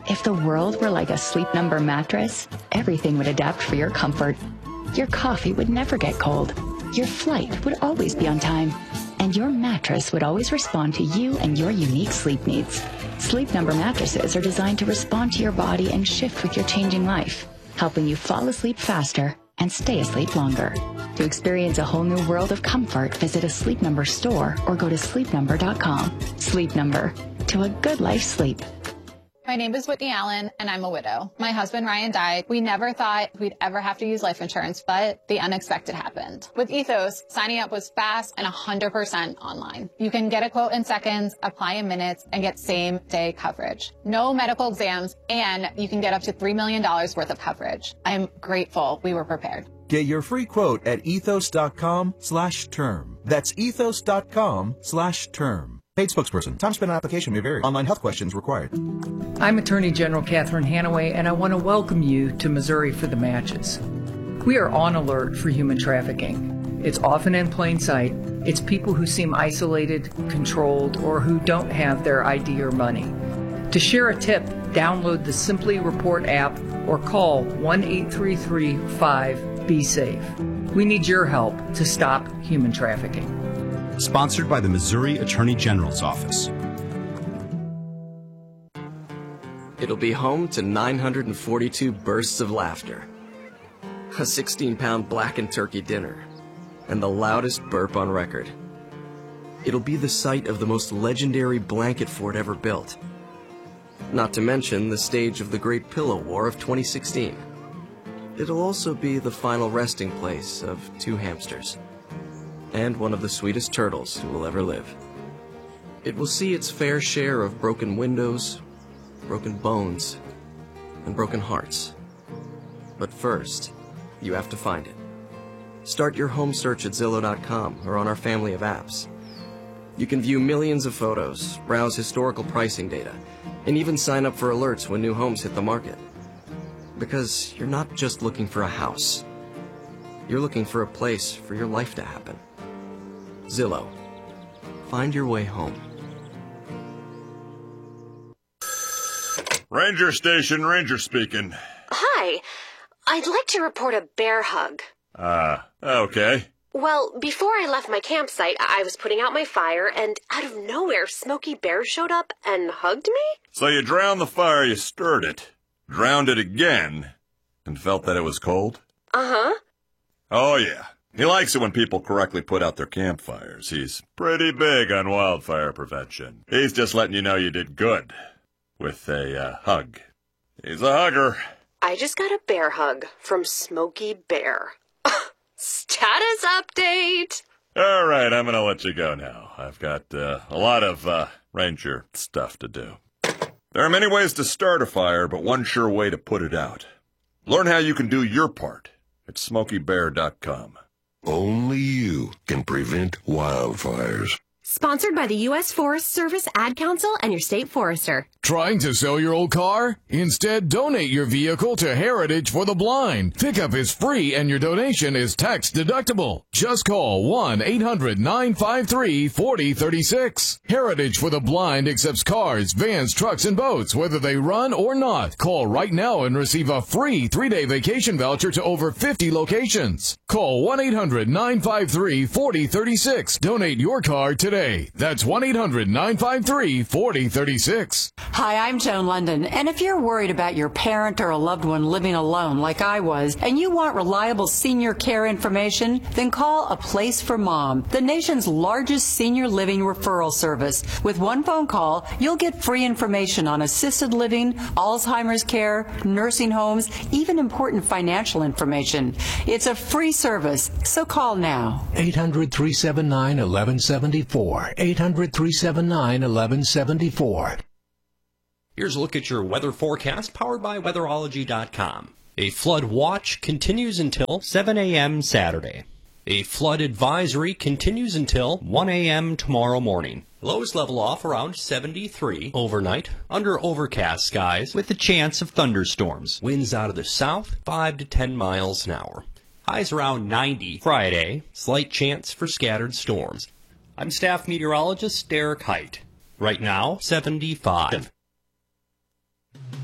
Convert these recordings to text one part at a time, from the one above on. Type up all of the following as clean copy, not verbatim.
If the world were like a Sleep Number mattress, everything would adapt for your comfort. Your coffee would never get cold. Your flight would always be on time. And your mattress would always respond to you and your unique sleep needs. Sleep Number mattresses are designed to respond to your body and shift with your changing life, helping you fall asleep faster and stay asleep longer. To experience a whole new world of comfort, visit a Sleep Number store or go to sleepnumber.com. Sleep Number. To a good life sleep. My name is Whitney Allen, and I'm a widow. My husband, Ryan, died. We never thought we'd ever have to use life insurance, but the unexpected happened. With Ethos, signing up was fast and 100% online. You can get a quote in seconds, apply in minutes, and get same-day coverage. No medical exams, and you can get up to $3 million worth of coverage. I'm grateful we were prepared. Get your free quote at ethos.com/term. That's ethos.com/term. Paid spokesperson. Time spent on application may vary. Online health questions required. I'm Attorney General Catherine Hanaway, and I want to welcome you to Missouri for the Matches. We are on alert for human trafficking. It's often in plain sight. It's people who seem isolated, controlled, or who don't have their ID or money. To share a tip, download the Simply Report app or call 1-833-5-BE-SAFE. We need your help to stop human trafficking. Sponsored by the Missouri Attorney General's Office. It'll be home to 942 bursts of laughter, a 16-pound blackened turkey dinner, and the loudest burp on record. It'll be the site of the most legendary blanket fort ever built, not to mention the stage of the Great Pillow War of 2016. It'll also be the final resting place of 2 hamsters, and one of the sweetest turtles who will ever live. It will see its fair share of broken windows, broken bones, and broken hearts. But first, you have to find it. Start your home search at Zillow.com or on our family of apps. You can view millions of photos, browse historical pricing data, and even sign up for alerts when new homes hit the market. Because you're not just looking for a house. You're looking for a place for your life to happen. Zillow. Find your way home. Ranger Station, Ranger speaking. Hi. I'd like to report a bear hug. Okay. Well, before I left my campsite, I was putting out my fire, and out of nowhere, Smokey Bear showed up and hugged me? So you drowned the fire, you stirred it, drowned it again, and felt that it was cold? Uh-huh. Oh, yeah. He likes it when people correctly put out their campfires. He's pretty big on wildfire prevention. He's just letting you know you did good with a hug. He's a hugger. I just got a bear hug from Smokey Bear. Status update! All right, I'm going to let you go now. I've got a lot of ranger stuff to do. There are many ways to start a fire, but one sure way to put it out. Learn how you can do your part at SmokeyBear.com. Only you can prevent wildfires. Sponsored by the U.S. Forest Service, Ad Council, and your state forester. Trying to sell your old car? Instead, donate your vehicle to Heritage for the Blind. Pickup is free and your donation is tax deductible. Just call 1-800-953-4036. Heritage for the Blind accepts cars, vans, trucks, and boats, whether they run or not. Call right now and receive a free 3-day vacation voucher to over 50 locations. Call 1-800-953-4036. Donate your car today. That's 1-800-953-4036. Hi, I'm Joan London, and if you're worried about your parent or a loved one living alone like I was, and you want reliable senior care information, then call A Place for Mom, the nation's largest senior living referral service. With one phone call, you'll get free information on assisted living, Alzheimer's care, nursing homes, even important financial information. It's a free service, so call now. 800-379-1174. 800-379-1174. Here's a look at your weather forecast powered by weatherology.com. A flood watch continues until 7 a.m. Saturday. A flood advisory continues until 1 a.m. tomorrow morning. Lows level off around 73 overnight under overcast skies with a chance of thunderstorms. Winds out of the south 5 to 10 miles an hour. Highs around 90 Friday. Slight chance for scattered storms. I'm staff meteorologist Derek Height. Right now, 75.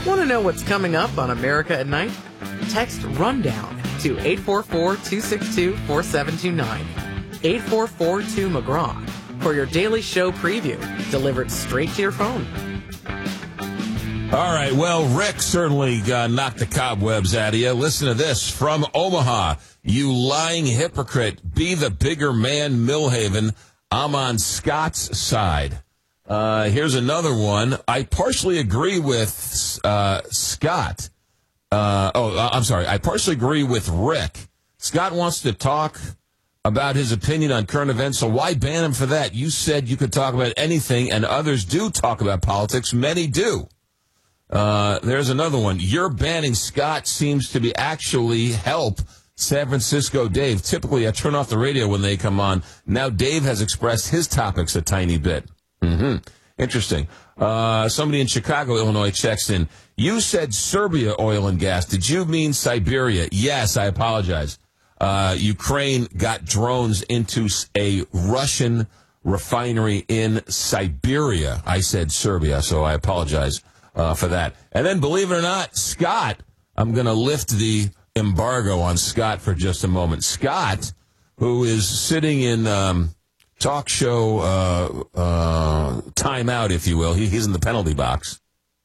Want to know what's coming up on America at Night? Text RUNDOWN to 844-262-4729. 8442-McGraw for your daily show preview, delivered straight to your phone. All right, well, Rick certainly knocked the cobwebs out of you. Listen to this from Omaha. You lying hypocrite. Be the bigger man, Millhaven. I'm on Scott's side. Here's another one. I partially agree with Scott. I'm sorry. I partially agree with Rick. Scott wants to talk about his opinion on current events, so why ban him for that? You said you could talk about anything, and others do talk about politics. Many do. There's another one. Your banning Scott seems to be actually help San Francisco Dave. Typically, I turn off the radio when they come on. Now Dave has expressed his topics a tiny bit. Interesting. Somebody in Chicago, Illinois checks in. You said Serbia oil and gas. Did you mean Siberia? Yes, I apologize. Ukraine got drones into a Russian refinery in Siberia. I said Serbia, so I apologize for that. And then, believe it or not, Scott, I'm going to lift the embargo on Scott for just a moment. Scott, who is sitting in talk show timeout, if you will. He's in the penalty box.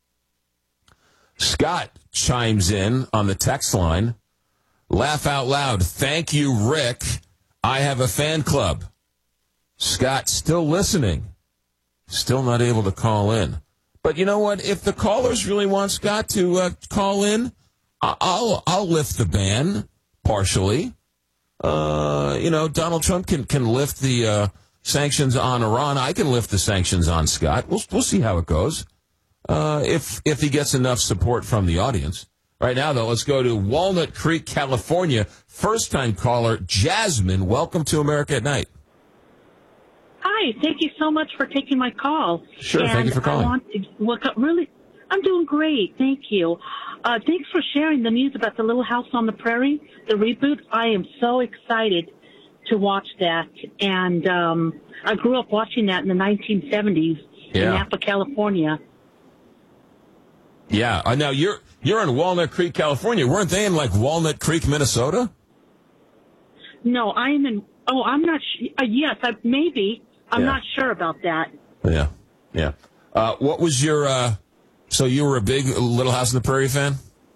Scott chimes in on the text line. Laugh out loud. Thank you, Rick. I have a fan club. Scott still listening. Still not able to call in. But you know what? If the callers really want Scott to call in, I'll lift the ban partially. Donald Trump can lift the sanctions on Iran. I can lift the sanctions on Scott. We'll see how it goes. If he gets enough support from the audience. Right now, though, let's go to Walnut Creek, California. First-time caller, Jasmine. Welcome to America at Night. Hi, thank you so much for taking my call. Sure, thank you for calling. I'm doing great, thank you. Thanks for sharing the news about the Little House on the Prairie, the reboot. I am so excited to watch that. And I grew up watching that in the 1970s in Napa, California. Yeah, now you're in Walnut Creek, California. Weren't they in like Walnut Creek, Minnesota? No, I'm in. Oh, I'm not. Yes, maybe. I'm not sure about that. Yeah. What was your? So you were a big Little House on the Prairie fan?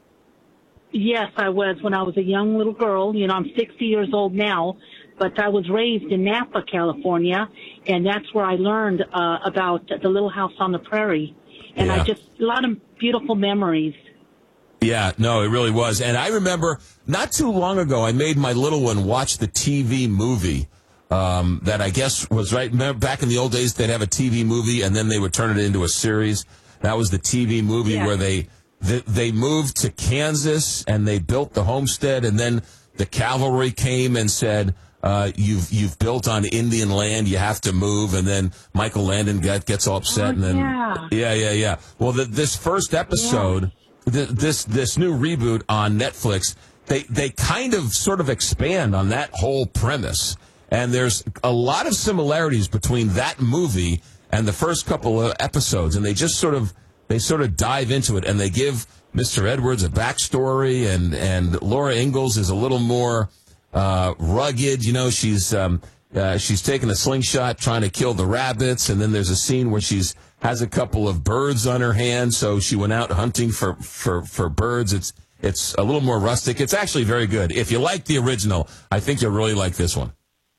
Yes, I was when I was a young little girl. You know, I'm 60 years old now, but I was raised in Napa, California, and that's where I learned about the Little House on the Prairie. And a lot of beautiful memories. Yeah, no, it really was. And I remember not too long ago, I made my little one watch the TV movie that I guess was right. Remember back in the old days, they'd have a TV movie and then they would turn it into a series. That was the TV movie where they moved to Kansas and they built the homestead, and then the cavalry came and said, you've built on Indian land, you have to move, and then Michael Landon gets all upset, and then yeah. Well, this first episode, this new reboot on Netflix, they kind of sort of expand on that whole premise, and there's a lot of similarities between that movie and the first couple of episodes, and they sort of dive into it, and they give Mr. Edwards a backstory, and Laura Ingalls is a little more rugged. You know, she's taking a slingshot trying to kill the rabbits, and then there's a scene where has a couple of birds on her hand, so she went out hunting for birds. It's a little more rustic. It's actually very good. If you like the original, I think you'll really like this one.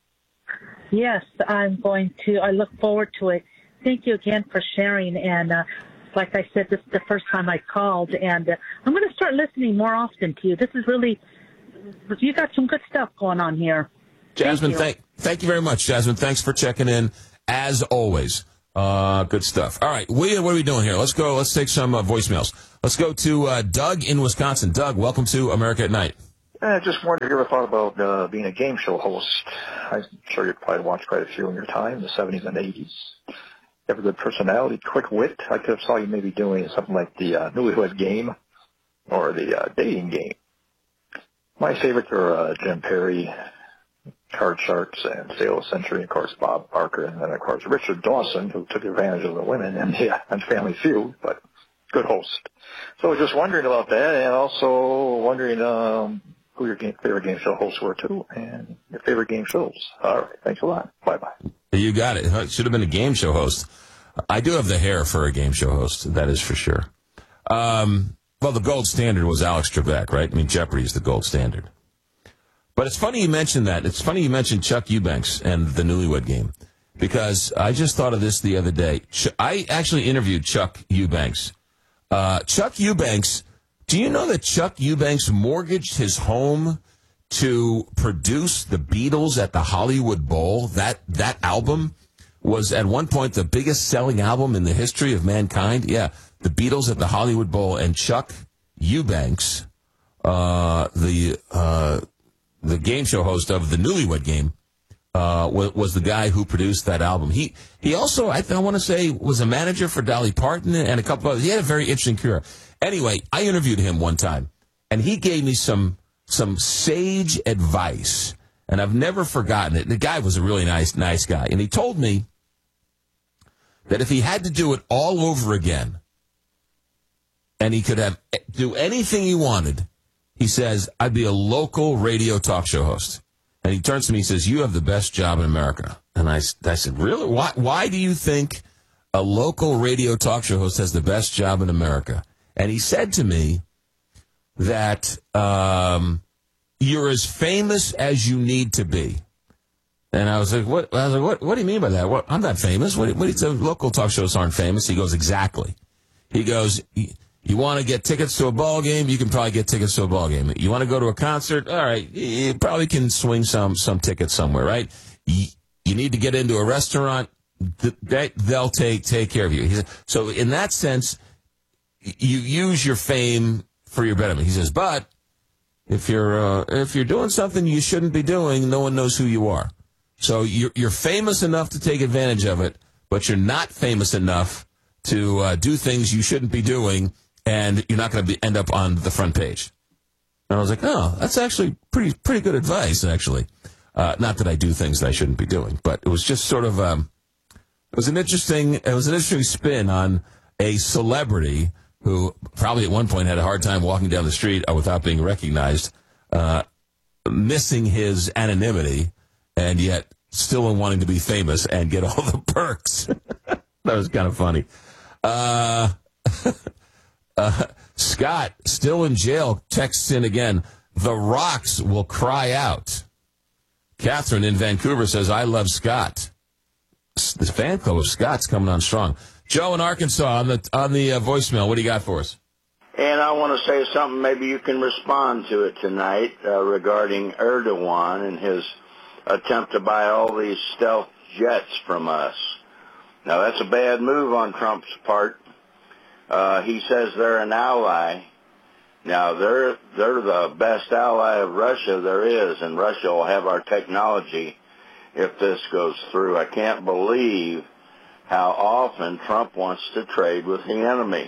Yes, I'm going to. I look forward to it. Thank you again for sharing. And like I said, this is the first time I called, and I'm going to start listening more often to you. This is really, you got some good stuff going on here. Jasmine, thank you very much, Jasmine. Thanks for checking in, as always. Good stuff. All right, what are we doing here? Let's go. Let's take some voicemails. Let's go to Doug in Wisconsin. Doug, welcome to America at Night. I just wondered if you ever thought about being a game show host. I'm sure you probably watched quite a few in your time, the 70s and 80s. You have a good personality, quick wit. I could have saw you maybe doing something like the Newlywed Game or the Dating Game. My favorites are Jim Perry, Card Sharks, and Sale of the Century, of course, Bob Barker, and then, of course, Richard Dawson, who took advantage of the women and Family Feud. But good host. So I was just wondering about that, and also wondering who your favorite game show hosts were, too, and your favorite game shows. All right. Thanks a lot. Bye-bye. You got it. It should have been a game show host. I do have the hair for a game show host, that is for sure. Well, the gold standard was Alex Trebek, right? I mean, Jeopardy is the gold standard. But it's funny you mentioned that. It's funny you mentioned Chuck Eubanks and the Newlywed Game, because I just thought of this the other day. I actually interviewed Chuck Eubanks. Chuck Eubanks, do you know that Chuck Eubanks mortgaged his home to produce the Beatles at the Hollywood Bowl? That album was at one point the biggest selling album in the history of mankind. Yeah, the Beatles at the Hollywood Bowl, and Chuck Eubanks, the game show host of the Newlywed Game, was the guy who produced that album. He also, I want to say, was a manager for Dolly Parton and a couple others. He had a very interesting career. Anyway, I interviewed him one time, and he gave me some sage advice, and I've never forgotten it. The guy was a really nice guy, and he told me that if he had to do it all over again, and he could do anything he wanted, he says, I'd be a local radio talk show host. And he turns to me and says, you have the best job in America. And I said, really? Why do you think a local radio talk show host has the best job in America? And he said to me that you're as famous as you need to be. And I was like, what? I was like, what do you mean by that? I'm not famous. What do you say? Local talk shows aren't famous. He goes, exactly. He goes, you want to get tickets to a ball game? You can probably get tickets to a ball game. You want to go to a concert? All right, you probably can swing some tickets somewhere, right? You need to get into a restaurant? They'll take care of you. He said, so in that sense, you use your fame for your betterment. He says, but if you're doing something you shouldn't be doing, no one knows who you are. So you're famous enough to take advantage of it, but you're not famous enough to do things you shouldn't be doing, and you're not going to end up on the front page. And I was like, oh, that's actually pretty good advice, actually. Not that I do things that I shouldn't be doing, but it was just sort of it was an interesting spin on a celebrity who probably at one point had a hard time walking down the street without being recognized, missing his anonymity, and yet still wanting to be famous and get all the perks. That was kind of funny. Scott, still in jail, texts in again, the rocks will cry out. Catherine in Vancouver says, I love Scott. The fan club of Scott's coming on strong. Joe in Arkansas on the voicemail. What do you got for us? And I want to say something, maybe you can respond to it tonight, regarding Erdogan and his attempt to buy all these stealth jets from us. Now, that's a bad move on Trump's part. He says they're an ally. Now, they're the best ally of Russia there is, and Russia will have our technology if this goes through. I can't believe how often Trump wants to trade with the enemy.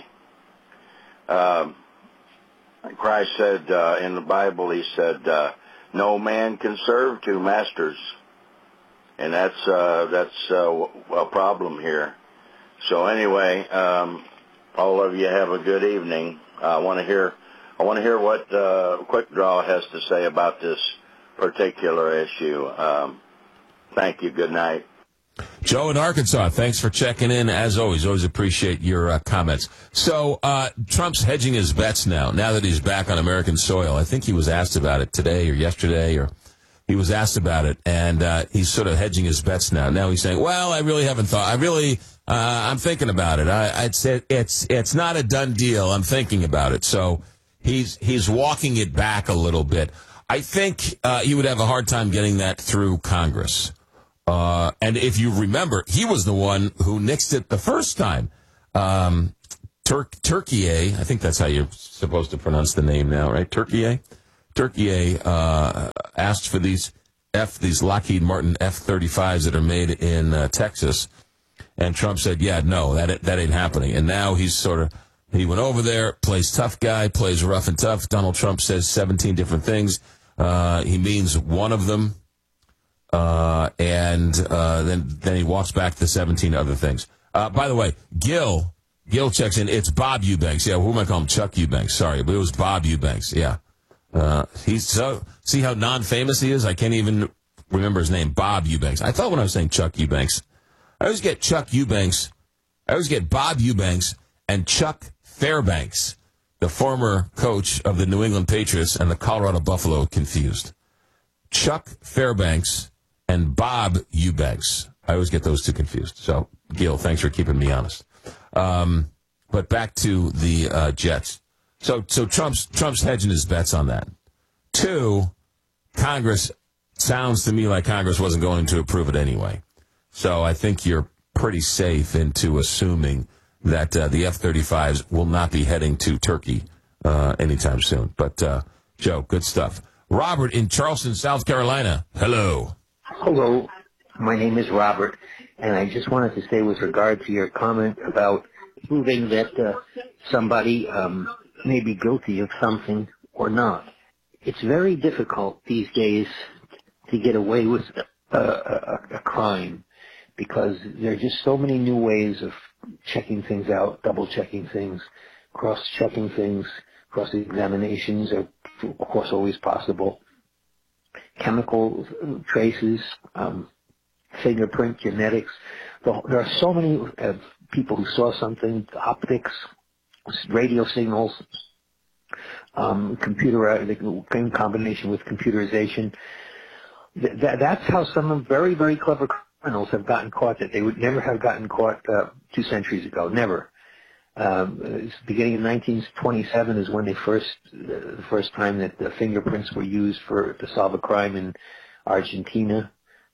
Christ said in the Bible, he said, no man can serve two masters. And that's a problem here. So anyway, all of you have a good evening. I want to hear what Quick Draw has to say about this particular issue. Thank you. Good night. Joe in Arkansas, thanks for checking in. As always appreciate your comments. So Trump's hedging his bets now that he's back on American soil. I think he was asked about it today or yesterday, or he was asked about it, and he's sort of hedging his bets now. Now he's saying, well, I really haven't thought. I'm thinking about it. I'd say it's not a done deal. I'm thinking about it. So he's walking it back a little bit. I think he would have a hard time getting that through Congress. And if you remember, he was the one who nixed it the first time. Turkiye, I think that's how you're supposed to pronounce the name now, right? Turkiye asked for these Lockheed Martin F-35s that are made in Texas, and Trump said, "Yeah, no, that ain't happening." And now he went over there, plays tough guy, plays rough and tough. Donald Trump says 17 different things. He means one of them. And then he walks back to 17 other things. By the way, Gil Gil checks in. It's Bob Eubanks. Yeah, who am I calling him? Chuck Eubanks. Sorry, but it was Bob Eubanks. Yeah. He's so, see how non-famous he is? I can't even remember his name. Bob Eubanks. I thought when I was saying Chuck Eubanks, I always get Chuck Eubanks. I always get Bob Eubanks and Chuck Fairbanks, the former coach of the New England Patriots and the Colorado Buffalo, confused. Chuck Fairbanks and Bob Eubanks. I always get those two confused. So, Gil, thanks for keeping me honest. But back to the Jets. So Trump's hedging his bets on that. 2, Congress, sounds to me like Congress wasn't going to approve it anyway. So I think you're pretty safe into assuming that the F-35s will not be heading to Turkey anytime soon. But, Joe, good stuff. Robert in Charleston, South Carolina. Hello. Hello. My name is Robert, and I just wanted to say with regard to your comment about proving that somebody may be guilty of something or not. It's very difficult these days to get away with a crime because there are just so many new ways of checking things out, double-checking things, cross-checking things, cross-examinations are, of course, always possible. Chemical traces, fingerprint, genetics. There are so many people who saw something, optics, radio signals, computer, in combination with computerization. That's how some very, very clever criminals have gotten caught that they would never have gotten caught 2 centuries ago. Never. It's beginning of 1927 is when the first time that the fingerprints were used to solve a crime in Argentina.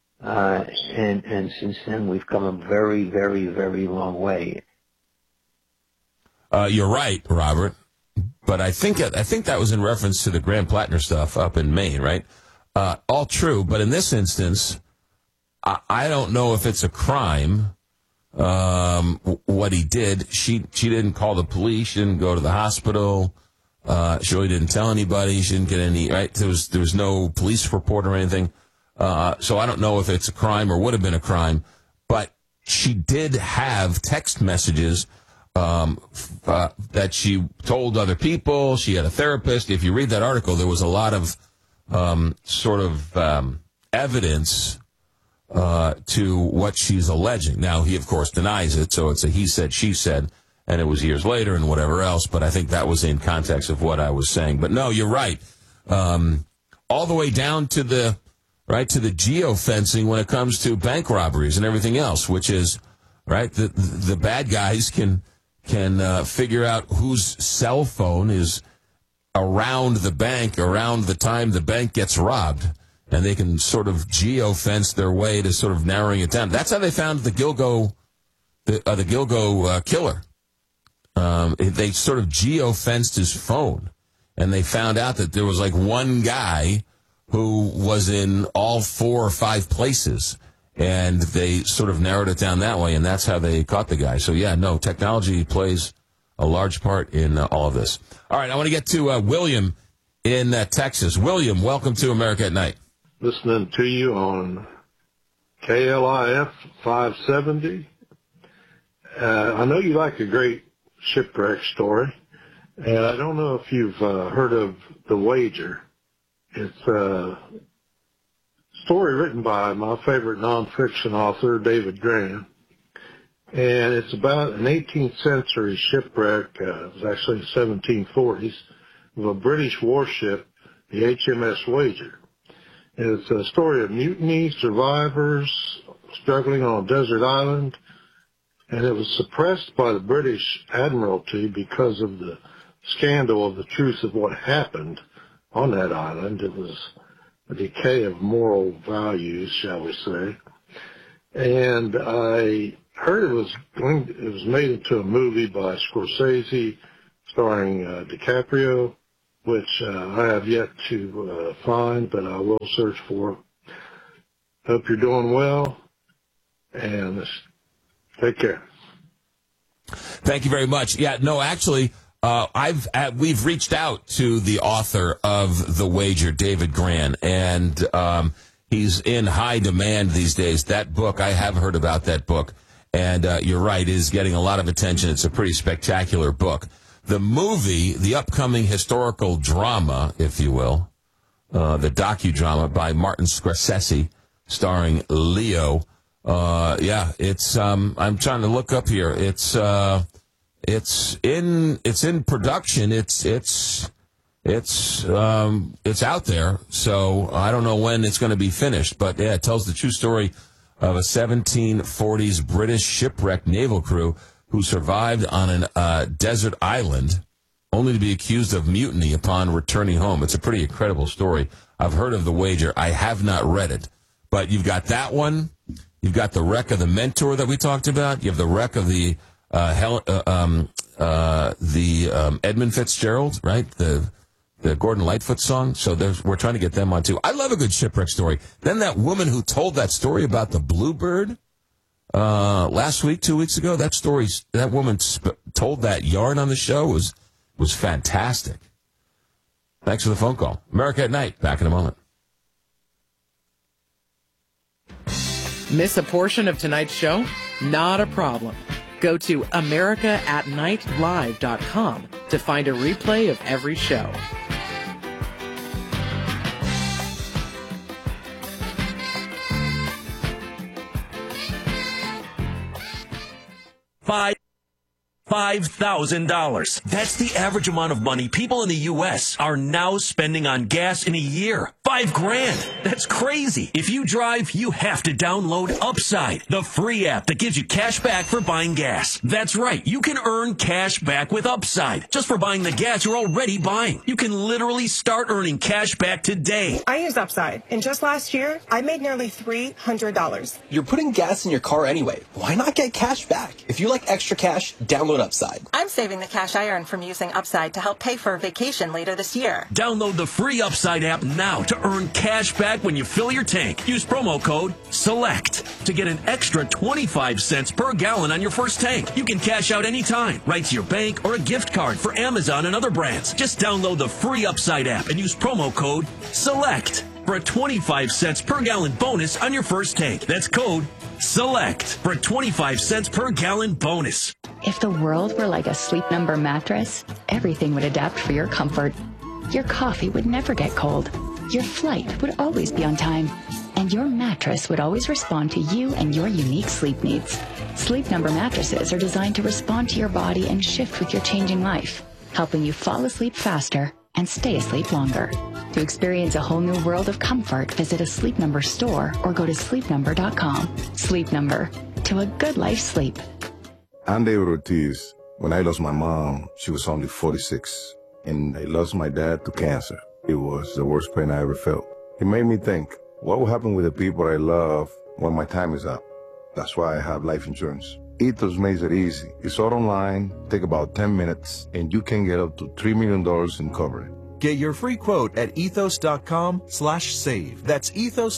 And since then, we've come a very, very, very long way. You're right, Robert. But I think that was in reference to the Graham Plattner stuff up in Maine, right? All true, but in this instance, I don't know if it's a crime. What he did, she didn't call the police. She didn't go to the hospital. She really didn't tell anybody. She didn't get any. Right? There was no police report or anything. So I don't know if it's a crime or would have been a crime, but she did have text messages that she told other people. She had a therapist. If you read that article, there was a lot of evidence to what she's alleging. Now, he, of course, denies it, so it's a he said, she said, and it was years later and whatever else, but I think that was in context of what I was saying. But no, you're right. All the way down to the geofencing when it comes to bank robberies and everything else, which is, right, the bad guys can figure out whose cell phone is around the bank around the time the bank gets robbed, and they can sort of geofence their way to sort of narrowing it down. That's how they found the Gilgo killer. They sort of geofenced his phone, and they found out that there was like one guy who was in all 4 or 5 places, and they sort of narrowed it down that way, and that's how they caught the guy. So, yeah, no, technology plays a large part in all of this. All right, I want to get to William in Texas. William, welcome to America at Night. Listening to you on KLIF 570. I know you like a great shipwreck story, and I don't know if you've heard of The Wager. It's a story written by my favorite nonfiction author, David Graham, and it's about an 18th century shipwreck, it was actually the 1740s, of a British warship, the HMS Wager. It's a story of mutiny, survivors, struggling on a desert island, and it was suppressed by the British Admiralty because of the scandal of the truth of what happened on that island. It was a decay of moral values, shall we say. And I heard it was made into a movie by Scorsese starring DiCaprio, which I have yet to find, but I will search for. Hope you're doing well, and take care. Thank you very much. Yeah, no, actually, we've reached out to the author of The Wager, David Gran, and he's in high demand these days. That book, I have heard about that book, And you're right, it is getting a lot of attention. It's a pretty spectacular book. The movie, the upcoming historical drama, if you will, the docudrama by Martin Scorsese, starring Leo. It's I'm trying to look up here. It's in production. It's out there. So I don't know when it's going to be finished, but yeah, it tells the true story of a 1740s British shipwrecked naval crew who survived on a desert island only to be accused of mutiny upon returning home. It's a pretty incredible story. I've heard of The Wager. I have not read it. But you've got that one. You've got the wreck of the Mentor that we talked about. You have the wreck of the Edmund Fitzgerald, right? The Gordon Lightfoot song. So we're trying to get them on too. I love a good shipwreck story. Then that woman who told that story about the Bluebird last week, 2 weeks ago, that woman told that yarn on the show was fantastic. Thanks for the phone call. America at Night, back in a moment. Miss a portion of tonight's show? Not a problem. Go to AmericaAtNightLive.com to find a replay of every show. $5,000. That's the average amount of money people in the U.S. are now spending on gas in a year. $5,000. That's crazy. If you drive, you have to download Upside, the free app that gives you cash back for buying gas. That's right. You can earn cash back with Upside just for buying the gas you're already buying. You can literally start earning cash back today. I use Upside, and just last year, I made nearly $300. You're putting gas in your car anyway. Why not get cash back? If you like extra cash, download Upside. I'm saving the cash I earn from using Upside to help pay for a vacation later this year. Download the free Upside app now to earn cash back when you fill your tank. Use promo code SELECT to get an extra 25 cents per gallon on your first tank. You can cash out anytime, right to your bank or a gift card for Amazon and other brands. Just download the free Upside app and use promo code SELECT for a 25 cents per gallon bonus on your first tank. That's code SELECT for a 25 cents per gallon bonus. If the world were like a Sleep Number mattress, everything would adapt for your comfort. Your coffee would never get cold. Your flight would always be on time. And your mattress would always respond to you and your unique sleep needs. Sleep Number mattresses are designed to respond to your body and shift with your changing life, helping you fall asleep faster and stay asleep longer. To experience a whole new world of comfort, visit a Sleep Number store or go to sleepnumber.com. Sleep Number, to a good life's sleep. I'm David Ortiz. When I lost my mom, she was only 46, and I lost my dad to cancer. It was the worst pain I ever felt. It made me think, what will happen with the people I love when my time is up? That's why I have life insurance. Ethos makes it easy. It's all online, take about 10 minutes, and you can get up to $3 million in coverage. Get your free quote at ethos.com/save. That's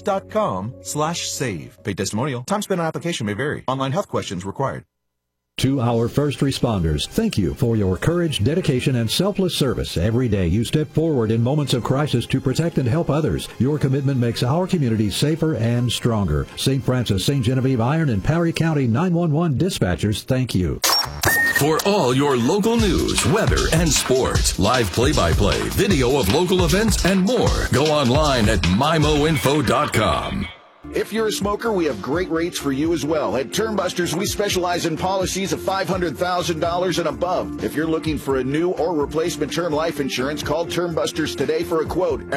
ethos.com/save. Paid testimonial. Time spent on application may vary. Online health questions required. To our first responders, thank you for your courage, dedication, and selfless service. Every day you step forward in moments of crisis to protect and help others. Your commitment makes our community safer and stronger. St. Francis, St. Genevieve, Iron, and Perry County 911 dispatchers, thank you. For all your local news, weather, and sports, live play-by-play, video of local events, and more, go online at MIMOinfo.com. If you're a smoker, we have great rates for you as well. At Turnbusters, we specialize in policies of $500,000 and above. If you're looking for a new or replacement term life insurance, call Turnbusters today for a quote at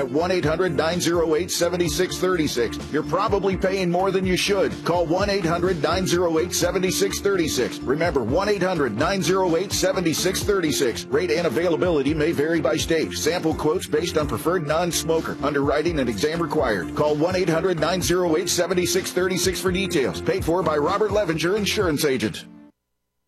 1-800-908-7636. You're probably paying more than you should. Call 1-800-908-7636. Remember, 1-800-908-7636. Rate and availability may vary by state. Sample quotes based on preferred non-smoker. Underwriting and exam required. Call 1-800-908-7636 for details. Paid for by Robert Levenger, Insurance Agent.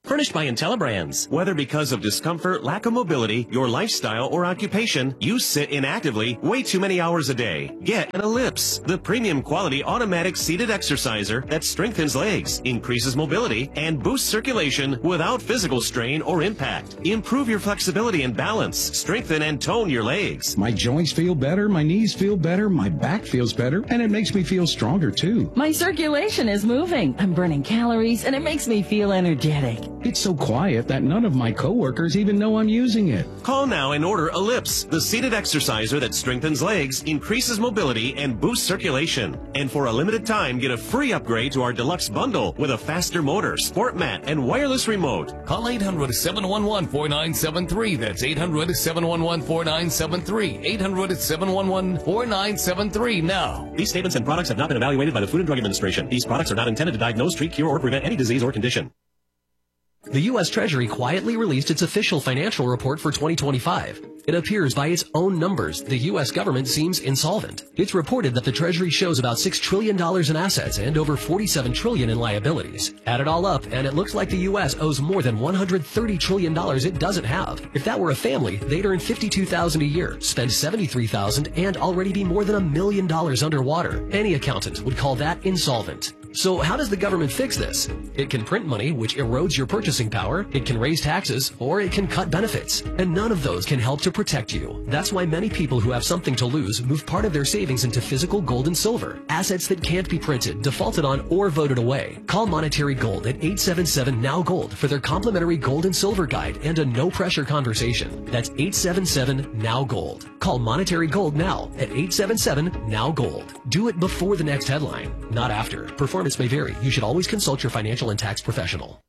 Furnished by IntelliBrands. Whether because of discomfort, lack of mobility, your lifestyle, or occupation, you sit inactively way too many hours a day. Get an Ellipse, the premium quality automatic seated exerciser that strengthens legs, increases mobility, and boosts circulation without physical strain or impact. Improve your flexibility and balance. Strengthen and tone your legs. My joints feel better, my knees feel better, my back feels better, and it makes me feel stronger too. My circulation is moving. I'm burning calories, and it makes me feel energetic. It's so quiet that none of my coworkers even know I'm using it. Call now and order Ellipse, the seated exerciser that strengthens legs, increases mobility, and boosts circulation. And for a limited time, get a free upgrade to our deluxe bundle with a faster motor, sport mat, and wireless remote. Call 800-711-4973. That's 800-711-4973. 800-711-4973 now. These statements and products have not been evaluated by the Food and Drug Administration. These products are not intended to diagnose, treat, cure, or prevent any disease or condition. The U.S. Treasury quietly released its official financial report for 2025. It appears by its own numbers the U.S. government seems insolvent. It's reported that the Treasury shows about $6 trillion in assets and over $47 trillion in liabilities. Add it all up, and it looks like the U.S. owes more than $130 trillion it doesn't have. If that were a family, they'd earn $52,000 a year, spend $73,000, and already be more than $1 million underwater. Any accountant would call that insolvent. So how does the government fix this? It can print money, which erodes your purchasing power, it can raise taxes, or it can cut benefits. And none of those can help to protect you. That's why many people who have something to lose move part of their savings into physical gold and silver, assets that can't be printed, defaulted on, or voted away. Call Monetary Gold at 877-NOW-GOLD for their complimentary gold and silver guide and a no-pressure conversation. That's 877-NOW-GOLD. Call Monetary Gold now at 877-NOW-GOLD. Do it before the next headline, not after. Performance may vary. You should always consult your financial and tax professional.